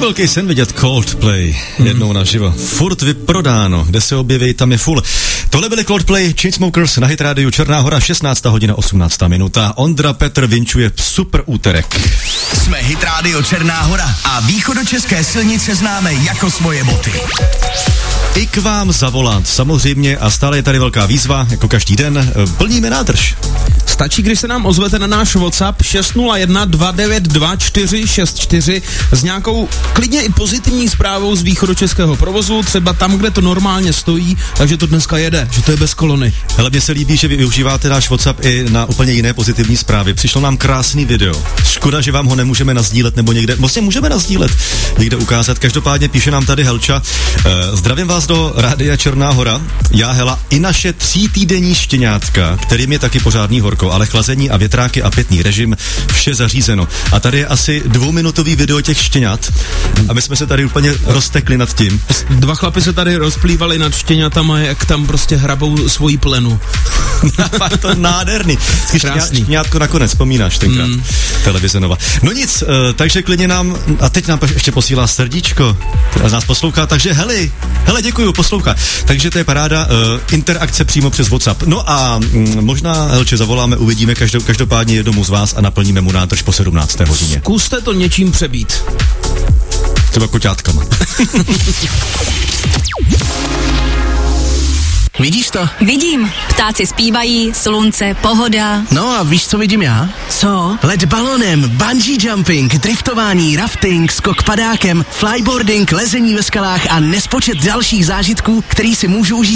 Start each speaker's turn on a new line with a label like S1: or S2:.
S1: velký sen vidět Coldplay jednou naživo. Furt vyprodáno, kde se objeví, tam je full. Tohle byly Coldplay, Chainsmokers na Hit Radio Černá Hora, 16. hodina 18. minuta. Ondra Petr vinčuje super úterek.
S2: Jsme Hit Radio Černá Hora a východočeské silnice známe jako svoje boty.
S1: I k vám zavolat, samozřejmě, a stále je tady velká výzva, jako každý den, plníme nádrž.
S3: Stačí, když se nám ozvete na náš WhatsApp 601 292 464 s nějakou klidně i pozitivní zprávou z východočeského provozu, třeba tam, kde to normálně stojí, takže to dneska jede, že to je bez kolony.
S1: Hele, mně se líbí, že vy využíváte náš WhatsApp i na úplně jiné pozitivní zprávy. Přišlo nám krásný video. Škoda, že vám ho nemůžeme nazdílet nebo někde, vlastně můžeme nazdílet, někde ukázat. Každopádně píše nám tady Helča. Zdravím vás do Rádia Černá Hora. Já, Hela, i naše 3týdenní štěňátka, kterým je taky pořádný horko, ale chlazení a větráky a pitný režim, vše zařízeno. A tady je asi 2minutový video těch štěňat a my jsme se tady úplně roztekli nad tím.
S3: Dva chlapi se tady rozplývali nad štěňatama, jak tam prostě hrabou svoji plenu.
S1: Fakt to nádherný. Štěňátko nakonec, vzpomínáš tenkrát. Televize Nova. No nic, takže klidně nám, a teď nám ještě posílá srdíčko, a nás poslouchá, takže hele, děkuju, poslouchá. Takže to je paráda, interakce přímo přes WhatsApp. No a možná, Helče, zavoláme, uvidíme každopádně jednomu z vás a naplníme mu nádrž po 17. hodině.
S3: Zkuste to něčím přebít.
S1: Třeba koťátkama.
S2: Vidíš to?
S4: Vidím. Ptáci zpívají, slunce, pohoda.
S2: No a víš, co vidím já?
S4: Co?
S2: Let balonem, bungee jumping, driftování, rafting, skok padákem, flyboarding, lezení ve skalách a nespočet dalších zážitků, který si můžu užít